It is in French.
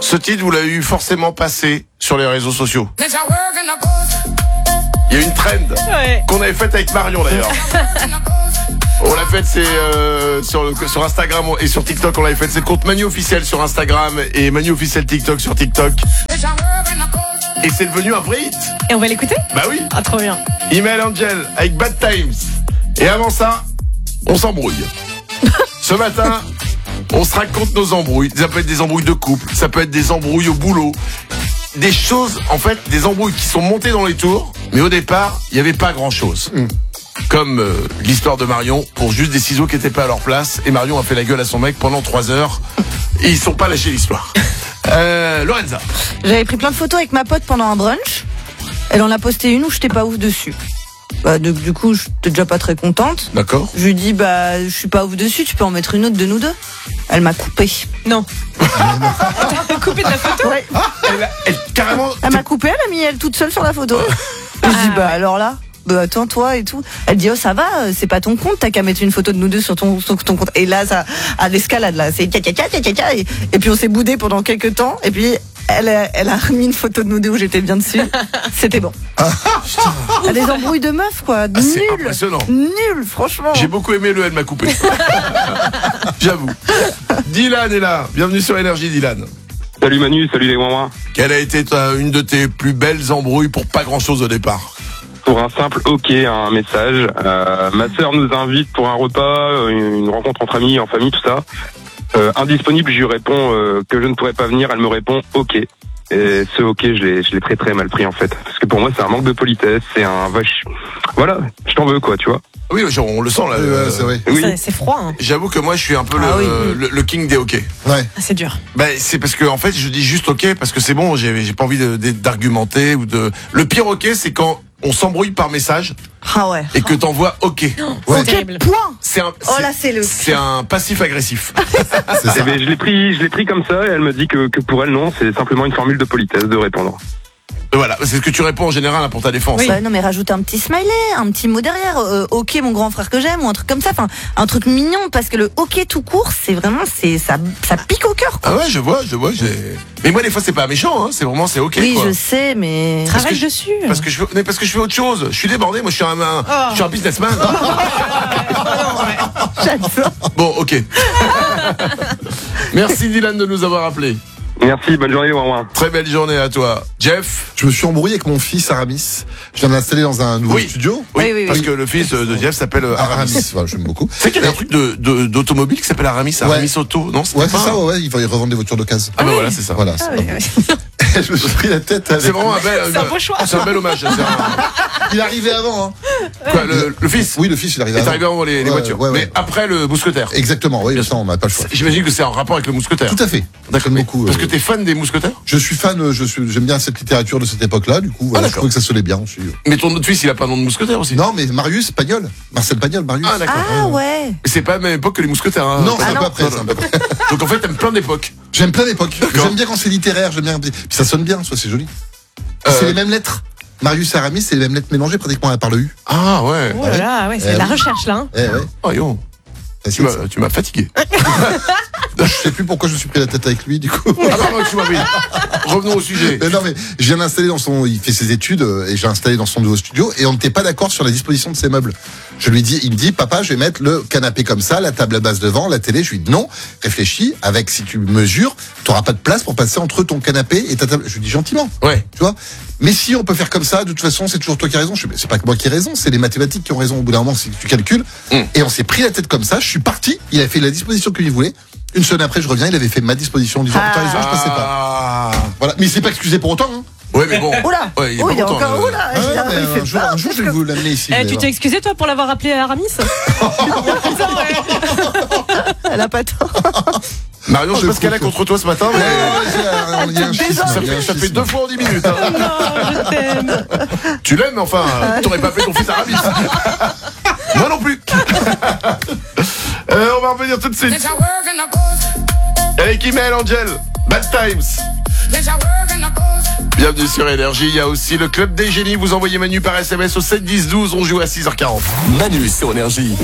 Ce titre, vous l'avez eu forcément passé sur les réseaux sociaux. Il y a une trend qu'on avait faite avec Marion d'ailleurs. On l'a faite, c'est sur Instagram et sur TikTok. On l'avait faite, c'est le compte Manu officiel sur Instagram et Manu officiel TikTok sur TikTok. Et c'est devenu un vrai hit. Et on va l'écouter ? Bah oui. Ah, trop bien. Email Angel avec Bad Times. Et avant ça, on s'embrouille. Ce matin, on se raconte nos embrouilles. Ça peut être des embrouilles de couple, ça peut être des embrouilles au boulot. Des choses, en fait, des embrouilles qui sont montées dans les tours, mais au départ, il n'y avait pas grand-chose. Comme l'histoire de Marion, pour juste des ciseaux qui n'étaient pas à leur place, et Marion a fait la gueule à son mec pendant 3 heures, et ils sont pas lâchés l'histoire. Lorenza. J'avais pris plein de photos avec ma pote pendant un brunch. Elle en a posté une où j'étais pas ouf dessus. Du coup, j'étais déjà pas très contente. D'accord. Je lui dis, je suis pas ouf dessus, tu peux en mettre une autre de nous deux. Elle m'a coupé. Non. T'as coupé de la photo ? Ouais. Carrément. Elle m'a coupé, elle a mis elle toute seule sur la photo. Je dis, alors là, attends toi et tout. Elle dit, oh ça va, c'est pas ton compte, t'as qu'à mettre une photo de nous deux sur ton compte. Et là, ça à l'escalade là, c'est et puis on s'est boudé pendant quelques temps. Et puis elle a remis une photo de nous deux où j'étais bien dessus. C'était bon. Des embrouilles de meufs quoi. C'est Nul. impressionnant. Nul, franchement. J'ai beaucoup aimé elle m'a coupé. J'avoue. Dylan est là. Bienvenue sur Énergie, Dylan. Salut Manu, salut les Wouah. Quelle a été une de tes plus belles embrouilles pour pas grand chose au départ? Pour un simple OK, un message. Ma sœur nous invite pour un repas, une rencontre entre amis, en famille, tout ça. Indisponible, je lui réponds que je ne pourrais pas venir. Elle me répond OK. Et ce OK, je l'ai très très mal pris en fait. Parce que pour moi, c'est un manque de politesse, c'est un vache. Voilà, je t'en veux quoi, tu vois. Oui, on le sent là. C'est vrai. Oui. C'est froid. Hein. J'avoue que moi, je suis un peu le king des OK. Ouais. C'est dur. C'est parce que en fait, je dis juste OK parce que c'est bon. J'ai pas envie d'argumenter ou de. Le pire OK, c'est quand on s'embrouille par message. Ah ouais. Et que t'envoies OK. C'est terrible. Point. C'est un passif agressif. C'est ça. Je l'ai pris comme ça et elle me dit que pour elle non, c'est simplement une formule de politesse de répondre. Voilà, c'est ce que tu réponds en général pour ta défense. Oui. Non mais rajoute un petit smiley, un petit mot derrière, OK mon grand frère que j'aime ou un truc comme ça, enfin un truc mignon parce que le OK tout court, c'est vraiment ça pique au cœur quoi. Ah ouais, je vois. Mais moi des fois c'est pas méchant hein, c'est vraiment OK oui, quoi. je sais mais Travaille dessus. Parce que je fais autre chose. Je suis débordé, moi je suis un businessman. j'adore. Bon, OK. Merci Dylan de nous avoir appelés. Merci, bonne journée les Wouah. Très belle journée à toi. Jeff. Je me suis embrouillé avec mon fils Aramis. Je viens de l'installer dans un nouveau studio. Oui. Parce que le fils de Jeff s'appelle Aramis. Voilà, j'aime beaucoup. C'est qu'il y a un truc d'automobile qui s'appelle Aramis Auto, non? Ouais, c'est ça, ouais, ils revendent des voitures d'occasion. Ah bah voilà, c'est ça. Voilà, je me suis pris la tête avec. C'est vraiment C'est un beau choix. C'est un bel hommage. Il est arrivé avant, hein. Quoi, le fils? Oui, le fils, il est arrivé est avant. arrivé avant les voitures. Ouais. Mais après le mousquetaire. Exactement, oui, ça, on n'a pas le choix. J'imagine que c'est en rapport avec le mousquetaire. Tout à fait. D'accord. J'aime beaucoup. Parce que t'es fan des mousquetaires? Je suis fan, j'aime bien cette littérature de cette époque-là, du coup, voilà, je trouvais que ça sonnait bien. Mais ton autre fils, il a pas un nom de mousquetaire aussi? Non, mais Marius Pagnol. Marcel Pagnol, Marius. Ah, d'accord. Ah ouais. C'est pas à la même époque que les mousquetaires, hein. Non, c'est un peu après. Donc en fait, t'aimes plein d'époques. J'aime plein d'époques. J'aime bien quand c'est littéraire, j'aime bien. Puis ça sonne bien, soit c'est joli. C'est les mêmes lettres. Marius et Aramis, c'est les mêmes lettres mélangées pratiquement par le U. Ah ouais. Oh là là, ouais, c'est de la recherche là. Hein. Ouais. Oh yo. Tu m'as fatigué. Je sais plus pourquoi je me suis pris la tête avec lui, du coup. Ah pardon, tu m'as pris. Revenons au sujet. Mais non, mais je viens d'installer il fait ses études et j'ai installé dans son nouveau studio et on n'était pas d'accord sur la disposition de ses meubles. Il me dit, papa, je vais mettre le canapé comme ça, la table à base devant, la télé. Je lui dis non, réfléchis, si tu mesures, tu n'auras pas de place pour passer entre ton canapé et ta table. Je lui dis gentiment. Ouais. Tu vois? Mais si on peut faire comme ça, de toute façon, c'est toujours toi qui as raison. C'est pas que moi qui ai raison, c'est les mathématiques qui ont raison au bout d'un moment, si tu calcules. Et on s'est pris la tête comme ça, je suis parti, il a fait la disposition qu'il voulait. Une semaine après, je reviens, il avait fait ma disposition en disant, t'as raison, je passais pas. Voilà. Mais il s'est pas excusé pour autant, hein. Ouais, mais bon. Oula. Ouais, il est Il est pas content, encore oula. Un jour, je vais vous l'amener ici. Tu t'es excusé toi pour l'avoir appelé Aramis? Elle a pas tort. Marion, je sais pas ce qu'elle a contre toi ce matin, mais Il y a un schisme, ça fait 2 fois en 10 minutes. Hein. Non, je t'aime. Tu l'aimes, mais enfin, t'aurais pas fait ton fils Aramis. Moi non plus. On va revenir tout de suite. Avec Email Angel, Bad Times. Bienvenue sur Énergie. Il y a aussi le Club des Génies. Vous envoyez Manu par SMS au 7 10 12. On joue à 6h40. Manu sur Énergie.